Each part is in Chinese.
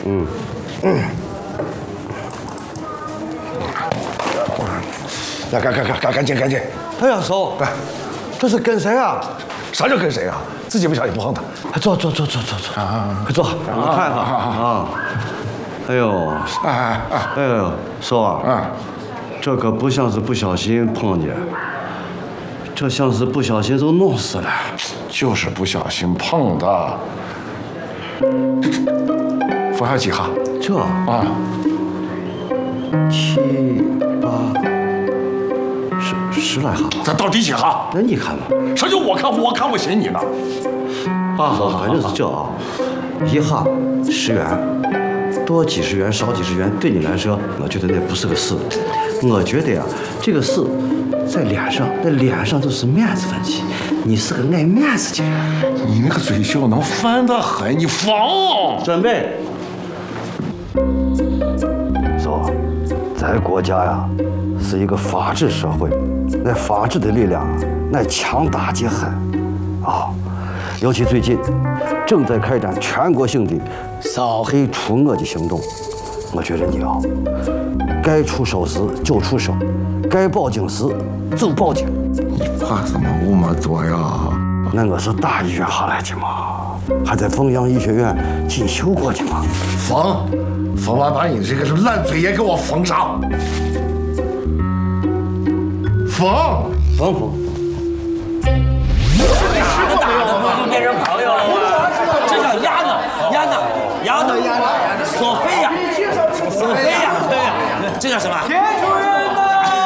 来，赶紧！ 哎呀，嫂，这是跟谁啊？ 啥叫跟谁啊？自己不小心碰的。 坐，快坐，让我看看啊。哎呦，哎呦，嫂啊，这可不像是不小心碰的，这像是不小心就弄死了。 就是不小心碰的。缝还有几下？ 这啊，7、8、10来下。 咱到底几下？ 那你看吧。 啥叫我看？我看不行你呢？ 嫂，反正是这啊，一下10元，多几十元，少几十元，对你来说，我觉得那不是个事。我觉得呀，这个事在脸上，那脸上就是面子问题。你是个爱面子的人。 你那个嘴笑能翻得很，你放。 准备。嫂，咱国家呀是一个法治社会，那法治的力量啊，那强大极很啊。尤其最近正在开展全国性的扫黑除恶的行动，我觉得你啊，该出手时就出手，该报警时就报警。 你怕什么那么多呀？ 那我是大医院下来的嘛，还在凤阳医学院进修过的嘛。 缝完把你这个烂嘴也给我缝上。缝。 就变成朋友了吗？这叫丫呢，索菲亚，对呀，这叫什么？ 田主任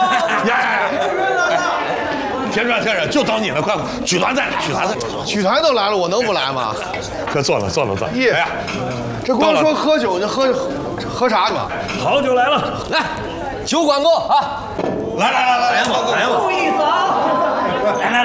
田主任，就等你了，快举团在， 曲团都来了，我能不来吗？ 快坐了。 耶，这光说喝酒，你喝啥呢？ 好酒来了，来，酒管够啊！ 来， 不意思啊！来，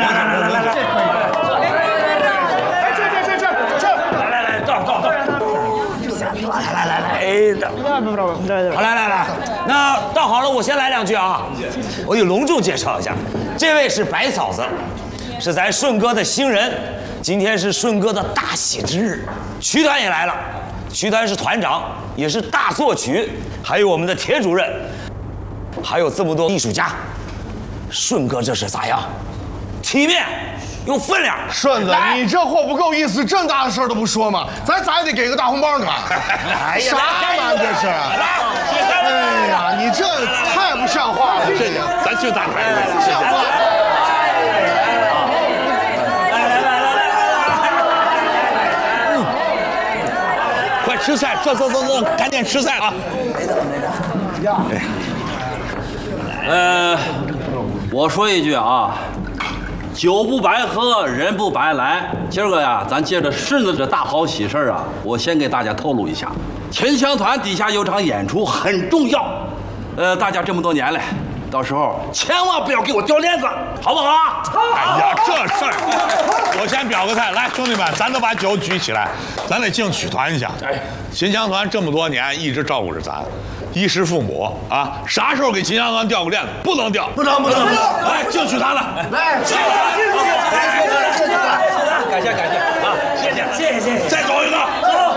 来，那倒好了，我先来2句啊！我得隆重介绍一下，这位是白嫂子，是咱顺哥的新人，今天是顺哥的大喜之日，曲团也来了，曲团是团长，也是大作曲，还有我们的田主任，还有这么多艺术家，顺哥这是咋样？体面有分量。 顺子，你这货不够意思，这么大的事儿都不说吗？咱也得给个大红包呢。啥嘛这是？哎呀，你这太不像话了，这咱就打牌， 不像话。 快吃菜，走，赶紧吃菜啊！ 我说一句啊，酒不白喝，人不白来。今儿个呀，咱借着顺子这大好喜事啊，我先给大家透露一下，秦腔团底下有场演出很重要。大家这么多年了，到时候千万不要给我掉链子，好不好啊？ 哎呀，这事儿，我先表个态，来，兄弟们，咱都把酒举起来，咱得敬曲团一下。秦腔团这么多年一直照顾着咱。衣食父母啊，啥时候给秦腔团掉个链子？不能掉，不能！来，敬曲团了，来，谢谢， 感谢啊，谢谢， 再走一个，走。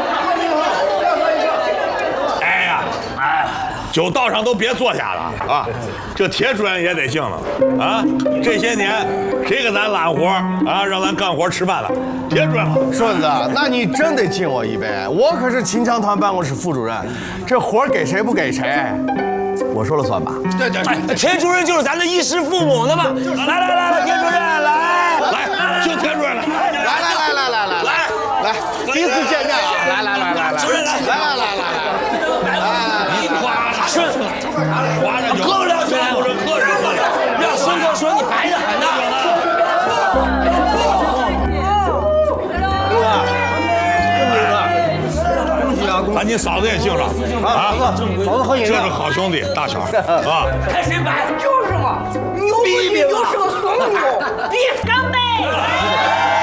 哎呀，酒道上都别坐下了啊！这铁主任也得敬了啊！这些年谁给咱揽活啊？让咱干活吃饭了？铁主任， 顺子，那你真得敬我一杯，我可是秦腔团办公室副主任，这活给谁不给谁，我说了算吧。 对，田主任就是咱的衣食父母的嘛。来，田主任来， 就田主任来， 来，第一次见面啊，来， 主任来， 你夸顺， 划着酒， 喝不了酒，喝着，让孙哥说你白得很呐。 把你嫂子也敬上啊！ 嫂子喝饮料， 这是好兄弟，大小啊！ 看谁白， 就是嘛，牛逼就是个怂牛，干杯！